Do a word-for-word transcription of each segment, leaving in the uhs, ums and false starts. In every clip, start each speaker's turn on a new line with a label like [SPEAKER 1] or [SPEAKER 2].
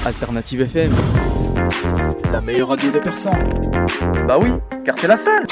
[SPEAKER 1] Alternative F M, la meilleure radio de Persan. Bah oui, car c'est la seule.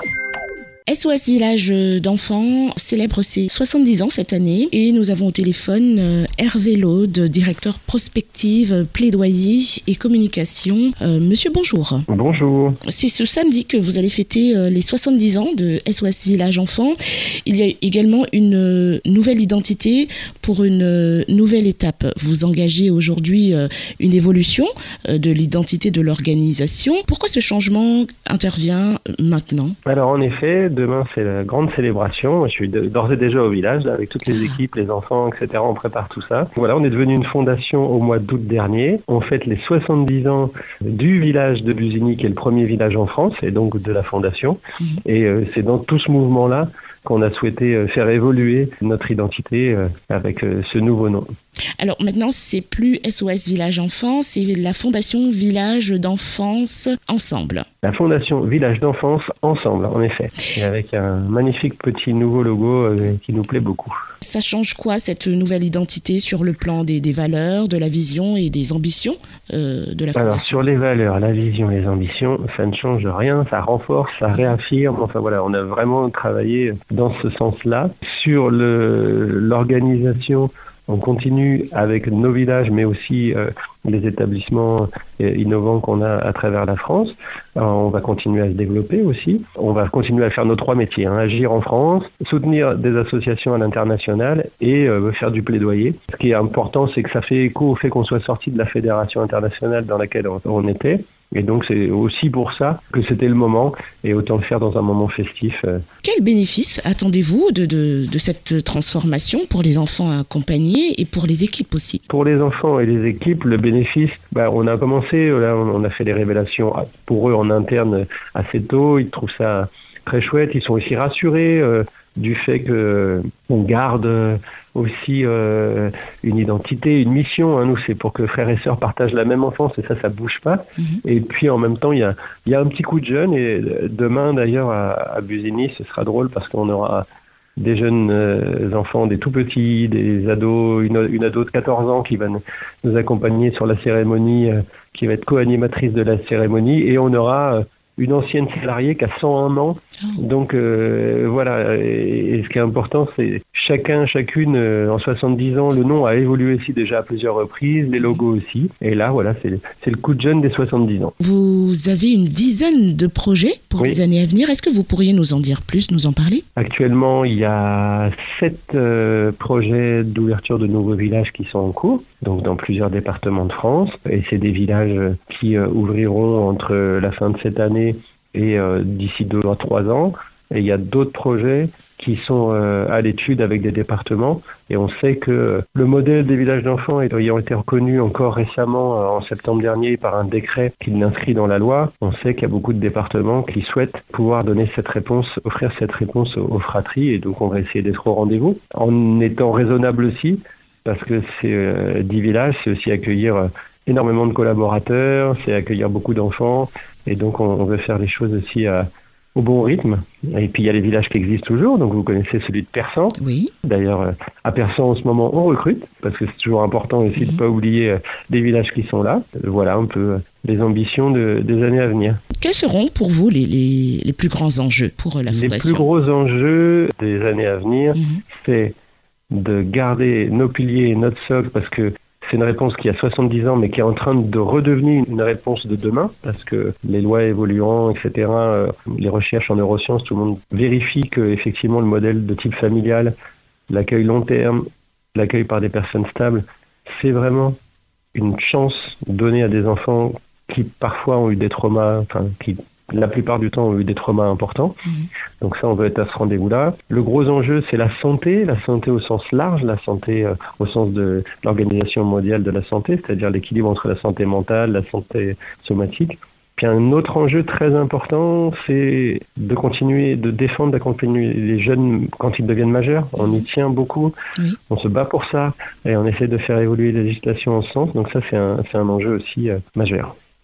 [SPEAKER 2] S O S Village d'enfants célèbre ses soixante-dix ans cette année et nous avons au téléphone euh, Hervé Laude, directeur prospective, plaidoyer et communication. Euh, monsieur, bonjour.
[SPEAKER 3] Bonjour.
[SPEAKER 2] C'est ce samedi que vous allez fêter euh, les soixante-dix ans de S O S Village enfants. Il y a également une euh, nouvelle identité pour une euh, nouvelle étape. Vous engagez aujourd'hui euh, une évolution euh, de l'identité de l'organisation. Pourquoi ce changement intervient maintenant ?
[SPEAKER 3] Alors en effet, demain, c'est la grande célébration. Je suis d'ores et déjà au village, là, avec toutes les équipes, les enfants, et cetera. On prépare tout ça. Voilà, on est devenu une fondation au mois d'août dernier. On fête les soixante-dix ans du village de Busigny, qui est le premier village en France, et donc de la fondation. Mmh. Et euh, c'est dans tout ce mouvement-là qu'on a souhaité euh, faire évoluer notre identité euh, avec euh, ce nouveau nom.
[SPEAKER 2] Alors maintenant, c'est plus S O S Village Enfants, c'est la Fondation Village d'Enfance Ensemble.
[SPEAKER 3] La Fondation Village d'Enfance Ensemble, en effet. Et avec un magnifique petit nouveau logo euh, qui nous plaît beaucoup.
[SPEAKER 2] Ça change quoi, cette nouvelle identité, sur le plan des, des valeurs, de la vision et des ambitions euh, de la Fondation ?
[SPEAKER 3] Alors, sur les valeurs, la vision, les ambitions, ça ne change rien, ça renforce, ça réaffirme. Enfin voilà, on a vraiment travaillé dans ce sens-là. Sur le, l'organisation, on continue avec nos villages, mais aussi euh, les établissements euh, innovants qu'on a à travers la France. Alors, on va continuer à se développer aussi. On va continuer à faire nos trois métiers, hein, agir en France, soutenir des associations à l'international et euh, faire du plaidoyer. Ce qui est important, c'est que ça fait écho au fait qu'on soit sorti de la fédération internationale dans laquelle on, on était. Et donc c'est aussi pour ça que c'était le moment, et autant le faire dans un moment festif.
[SPEAKER 2] Quel bénéfice attendez-vous de, de, de cette transformation pour les enfants accompagnés et pour les équipes aussi ?
[SPEAKER 3] Pour les enfants et les équipes, le bénéfice, bah, on a commencé, là, on a fait des révélations pour eux en interne assez tôt, ils trouvent ça très chouette, ils sont aussi rassurés euh, du fait qu'on garde aussi euh, une identité, une mission. Hein. Nous, c'est pour que frères et sœurs partagent la même enfance, et ça, ça bouge pas. Mmh. Et puis, en même temps, il y a, y a un petit coup de jeune, et demain, d'ailleurs, à, à Busigny, ce sera drôle parce qu'on aura des jeunes euh, enfants, des tout petits, des ados, une, une ado de quatorze ans qui va nous, nous accompagner sur la cérémonie, euh, qui va être co-animatrice de la cérémonie, et on aura euh, une ancienne salariée qui a cent un ans. Donc euh, voilà, et, et ce qui est important, c'est chacun, chacune, euh, en soixante-dix ans, le nom a évolué aussi déjà à plusieurs reprises, les logos aussi. Et là, voilà, c'est, c'est le coup de jeune des soixante-dix ans.
[SPEAKER 2] Vous avez une dizaine de projets pour oui. les années à venir. Est-ce que vous pourriez nous en dire plus, nous en parler ?
[SPEAKER 3] Actuellement, il y a sept euh, projets d'ouverture de nouveaux villages qui sont en cours, donc dans plusieurs départements de France. Et c'est des villages qui euh, ouvriront entre la fin de cette année et euh, d'ici deux à trois ans. Et il y a d'autres projets qui sont euh, à l'étude avec des départements. Et on sait que le modèle des villages d'enfants ayant été reconnu encore récemment, euh, en septembre dernier, par un décret qui l'inscrit dans la loi, on sait qu'il y a beaucoup de départements qui souhaitent pouvoir donner cette réponse, offrir cette réponse aux, aux fratries. Et donc on va essayer d'être au rendez-vous, en étant raisonnable aussi, parce que c'est euh, dix villages, c'est aussi accueillir euh, énormément de collaborateurs, c'est accueillir beaucoup d'enfants. Et donc, on, on veut faire les choses aussi à, au bon rythme. Et puis, il y a les villages qui existent toujours. Donc, vous connaissez celui de Persan.
[SPEAKER 2] Oui.
[SPEAKER 3] D'ailleurs, à Persan, en ce moment, on recrute, parce que c'est toujours important aussi mmh. de ne pas oublier les villages qui sont là. Voilà un peu les ambitions de, des années à venir.
[SPEAKER 2] Quels seront pour vous les, les, les plus grands enjeux pour la Fondation ?
[SPEAKER 3] Les plus gros enjeux des années à venir, mmh. c'est de garder nos piliers et notre socle, parce que c'est une réponse qui a soixante-dix ans, mais qui est en train de redevenir une réponse de demain, parce que les lois évoluant, et cetera, euh, les recherches en neurosciences, tout le monde vérifie que effectivement le modèle de type familial, l'accueil long terme, l'accueil par des personnes stables, c'est vraiment une chance donnée à des enfants qui parfois ont eu des traumas, enfin qui la plupart du temps ont eu des traumas importants. Mmh. Donc ça, on veut être à ce rendez-vous-là. Le gros enjeu, c'est la santé, la santé au sens large, la santé euh, au sens de l'Organisation mondiale de la santé, c'est-à-dire l'équilibre entre la santé mentale, la santé somatique. Puis un autre enjeu très important, c'est de continuer de défendre, d'accompagner les jeunes quand ils deviennent majeurs. On y tient beaucoup, oui. On se bat pour ça et on essaie de faire évoluer la législation en ce sens. Donc ça, c'est un, c'est un enjeu aussi euh, majeur.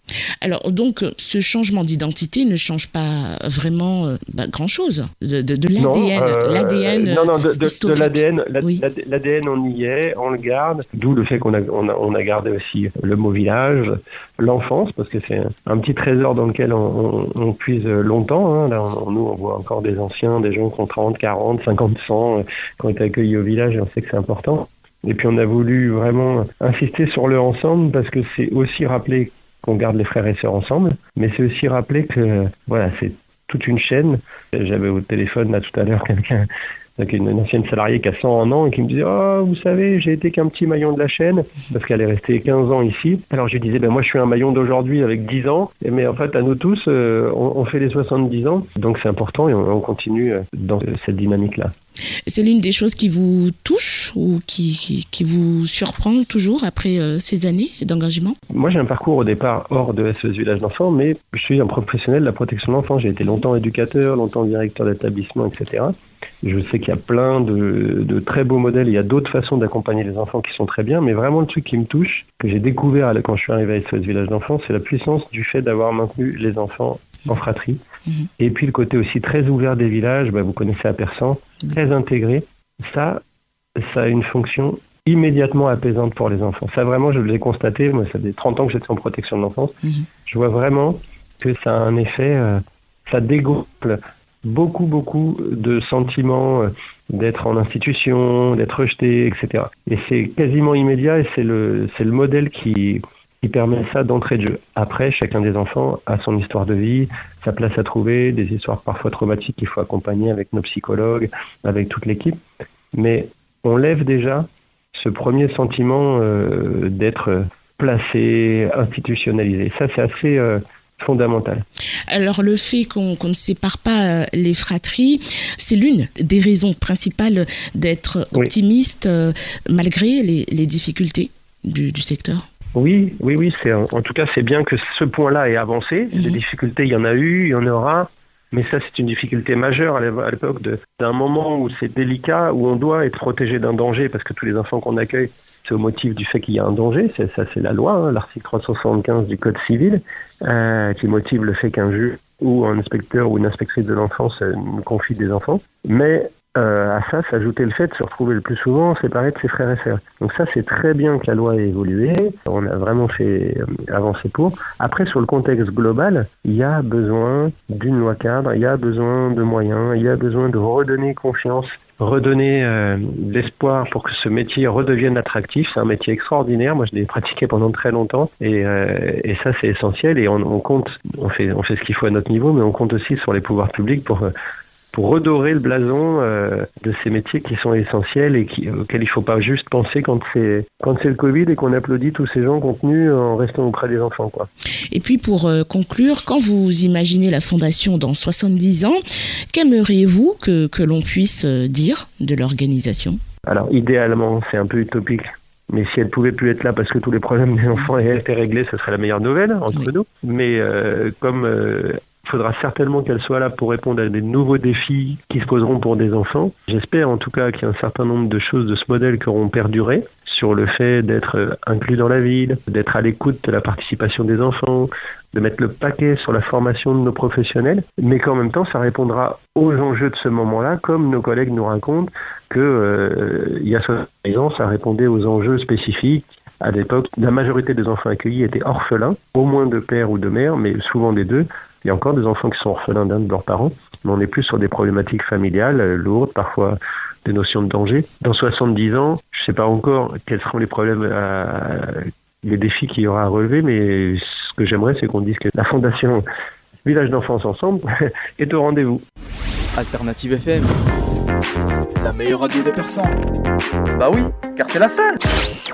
[SPEAKER 2] Alors donc ce changement d'identité ne change pas vraiment euh, bah, grand-chose de, de, de l'A D N,
[SPEAKER 3] non, euh,
[SPEAKER 2] l'A D N
[SPEAKER 3] non, non, de, de,
[SPEAKER 2] historique.
[SPEAKER 3] de l'A D N, la,
[SPEAKER 2] oui.
[SPEAKER 3] l'A D N on y est, on le garde, d'où le fait qu'on a, on a, on a gardé aussi le mot village, l'enfance, parce que c'est un, un petit trésor dans lequel on, on, on puise longtemps. Hein. Là, on, nous, on voit encore des anciens, des gens qui ont trente, quarante, cinquante, cent, euh, qui ont été accueillis au village, et on sait que c'est important. Et puis on a voulu vraiment insister sur le ensemble, parce que c'est aussi rappeler qu'on garde les frères et sœurs ensemble, mais c'est aussi rappeler que voilà, c'est toute une chaîne. J'avais au téléphone là tout à l'heure quelqu'un, donc une, une ancienne salariée qui a cent un ans et qui me disait « Oh, vous savez, j'ai été qu'un petit maillon de la chaîne » parce qu'elle est restée quinze ans ici. Alors je lui disais ben, « Moi, je suis un maillon d'aujourd'hui avec dix ans. » Mais en fait, à nous tous, euh, on, on fait les soixante-dix ans. Donc c'est important et on, on continue dans cette dynamique-là.
[SPEAKER 2] C'est l'une des choses qui vous touche ou qui, qui, qui vous surprend toujours après euh, ces années d'engagement? Moi,
[SPEAKER 3] j'ai un parcours au départ hors de S O S Village d'Enfants, mais je suis un professionnel de la protection de l'enfant. J'ai été longtemps éducateur, longtemps directeur d'établissement, et cetera. Je sais qu'il y a plein de, de très beaux modèles. Il y a d'autres façons d'accompagner les enfants qui sont très bien, mais vraiment le truc qui me touche, que j'ai découvert quand je suis arrivé à S O S Village d'Enfants, c'est la puissance du fait d'avoir maintenu les enfants en fratrie. Mmh. Et puis le côté aussi très ouvert des villages, bah, vous connaissez à Persan, mmh. très intégré. Ça, ça a une fonction immédiatement apaisante pour les enfants. Ça vraiment, je l'ai constaté, moi ça fait trente ans que j'étais en protection de l'enfance, mmh. je vois vraiment que ça a un effet, euh, ça dégonfle beaucoup, beaucoup de sentiments euh, d'être en institution, d'être rejeté, et cetera. Et c'est quasiment immédiat et c'est le, c'est le modèle qui... qui permet ça d'entrée de jeu. Après, chacun des enfants a son histoire de vie, sa place à trouver, des histoires parfois traumatiques qu'il faut accompagner avec nos psychologues, avec toute l'équipe. Mais on lève déjà ce premier sentiment euh, d'être placé, institutionnalisé. Ça, c'est assez euh, fondamental.
[SPEAKER 2] Alors le fait qu'on, qu'on ne sépare pas les fratries, c'est l'une des raisons principales d'être optimiste oui. euh, malgré les, les difficultés du, du secteur.
[SPEAKER 3] Oui, oui, oui. C'est, en tout cas, c'est bien que ce point-là ait avancé. Mmh. Des difficultés, il y en a eu, il y en aura. Mais ça, c'est une difficulté majeure à l'époque de, d'un moment où c'est délicat, où on doit être protégé d'un danger, parce que tous les enfants qu'on accueille, c'est au motif du fait qu'il y a un danger. C'est, ça, c'est la loi, hein, l'article trois cent soixante-quinze du Code civil, euh, qui motive le fait qu'un juge ou un inspecteur ou une inspectrice de l'enfance euh, nous confie des enfants. Mais Euh, à ça, s'ajouter le fait de se retrouver le plus souvent séparé de ses frères et sœurs. Donc ça, c'est très bien que la loi ait évolué. On a vraiment fait euh, avancer pour. Après, sur le contexte global, il y a besoin d'une loi cadre, il y a besoin de moyens, il y a besoin de redonner confiance, redonner euh, de l'espoir pour que ce métier redevienne attractif. C'est un métier extraordinaire. Moi, je l'ai pratiqué pendant très longtemps et, euh, et ça, c'est essentiel. Et on, on compte, on fait, on fait ce qu'il faut à notre niveau, mais on compte aussi sur les pouvoirs publics pour... Euh, pour redorer le blason euh, de ces métiers qui sont essentiels et qui, auxquels il ne faut pas juste penser quand c'est, quand c'est le Covid et qu'on applaudit tous ces gens contenus en restant auprès des enfants, quoi.
[SPEAKER 2] Et puis pour euh, conclure, quand vous imaginez la Fondation dans soixante-dix ans, qu'aimeriez-vous que, que l'on puisse dire de l'organisation ?
[SPEAKER 3] Alors idéalement, c'est un peu utopique. Mais si elle pouvait plus être là parce que tous les problèmes des enfants étaient réglés, ce serait la meilleure nouvelle entre oui. nous. Mais euh, comme... Euh, il faudra certainement qu'elle soit là pour répondre à des nouveaux défis qui se poseront pour des enfants. J'espère en tout cas qu'il y a un certain nombre de choses de ce modèle qui auront perduré sur le fait d'être inclus dans la ville, d'être à l'écoute de la participation des enfants, de mettre le paquet sur la formation de nos professionnels, mais qu'en même temps ça répondra aux enjeux de ce moment-là, comme nos collègues nous racontent que euh, il y a soixante ans, ça répondait aux enjeux spécifiques. À l'époque, la majorité des enfants accueillis étaient orphelins, au moins de père ou de mère, mais souvent des deux. Il y a encore des enfants qui sont orphelins d'un de leurs parents, mais on est plus sur des problématiques familiales euh, lourdes, parfois des notions de danger. Dans soixante-dix ans, je ne sais pas encore quels seront les problèmes, à, les défis qu'il y aura à relever, mais ce que j'aimerais, c'est qu'on dise que la Fondation Village d'Enfance Ensemble est au rendez-vous.
[SPEAKER 1] Alternative F M, la meilleure radio de Persan. Bah oui, car c'est la seule.